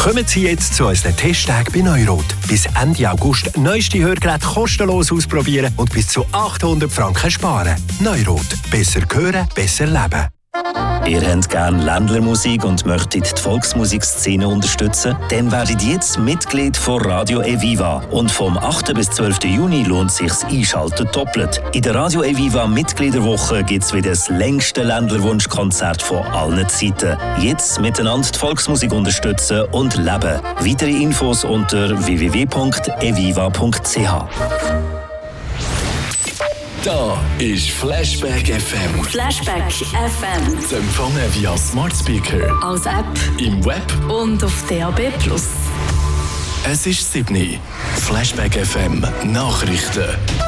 Kommen Sie jetzt zu unseren Testtagen bei Neurot. Bis Ende August neueste Hörgeräte kostenlos ausprobieren und bis zu 800 Franken sparen. Neurot. Besser hören, besser leben. Ihr habt gerne Ländlermusik und möchtet die Volksmusikszene unterstützen? Dann werdet jetzt Mitglied von Radio Eviva. Und vom 8. bis 12. Juni lohnt es sich Einschalten doppelt. In der Radio Eviva Mitgliederwoche gibt es wieder das längste Ländlerwunschkonzert von allen Zeiten. Jetzt miteinander die Volksmusik unterstützen und leben. Weitere Infos unter www.eviva.ch. Da ist Flashback FM. Flashback FM. Zu empfangen via Smart Speaker, Als App im Web und auf DAB+. Es ist 7. Flashback FM Nachrichten.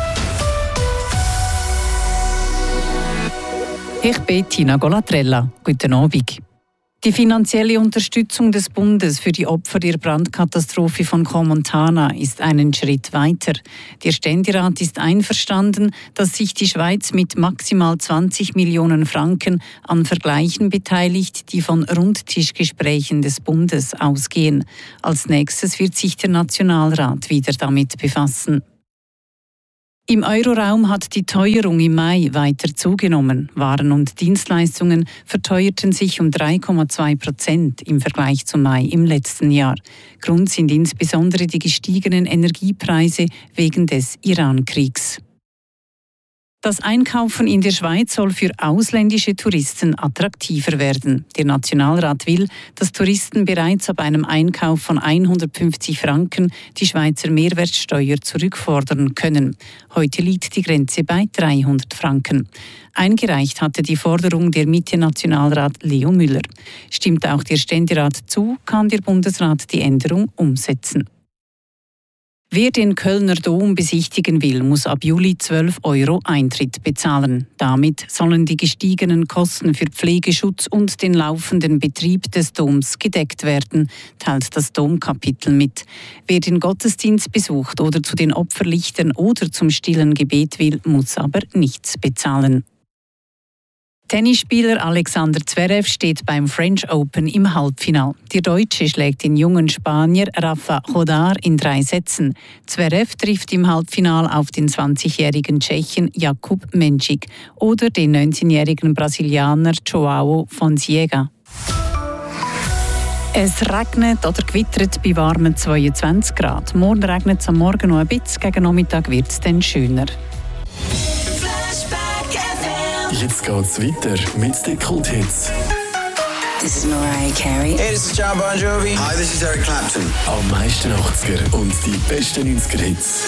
Ich bin Tina Golatrella. Guten Abend. Die finanzielle Unterstützung des Bundes für die Opfer der Brandkatastrophe von Crans-Montana ist einen Schritt weiter. Der Ständerat ist einverstanden, dass sich die Schweiz mit maximal 20 Millionen Franken an Vergleichen beteiligt, die von Rundtischgesprächen des Bundes ausgehen. Als nächstes wird sich der Nationalrat wieder damit befassen. Im Euroraum hat die Teuerung im Mai weiter zugenommen. Waren und Dienstleistungen verteuerten sich um 3,2% im Vergleich zum Mai im letzten Jahr. Grund sind insbesondere die gestiegenen Energiepreise wegen des Iran-Kriegs. Das Einkaufen in der Schweiz soll für ausländische Touristen attraktiver werden. Der Nationalrat will, dass Touristen bereits ab einem Einkauf von 150 Franken die Schweizer Mehrwertsteuer zurückfordern können. Heute liegt die Grenze bei 300 Franken. Eingereicht hatte die Forderung der Mitte-Nationalrat Leo Müller. Stimmt auch der Ständerat zu, kann der Bundesrat die Änderung umsetzen. Wer den Kölner Dom besichtigen will, muss ab Juli 12 € Eintritt bezahlen. Damit sollen die gestiegenen Kosten für Pflegeschutz und den laufenden Betrieb des Doms gedeckt werden, teilt das Domkapitel mit. Wer den Gottesdienst besucht oder zu den Opferlichtern oder zum stillen Gebet will, muss aber nichts bezahlen. Tennisspieler Alexander Zverev steht beim French Open im Halbfinale. Der Deutsche schlägt den jungen Spanier Rafa Chodar in 3 Sätzen. Zverev trifft im Halbfinale auf den 20-jährigen Tschechen Jakub Menčík oder den 19-jährigen Brasilianer João Fonseca. Es regnet oder gewittert bei warmen 22 Grad. Morgen regnet es am Morgen noch ein bisschen, gegen Nachmittag wird es dann schöner. Jetzt geht's weiter mit den Kulthits. This is Mariah Carey. Hey, this is John Bon Jovi. Hi, this is Eric Clapton. Am meisten 80er und die besten 90er-Hits.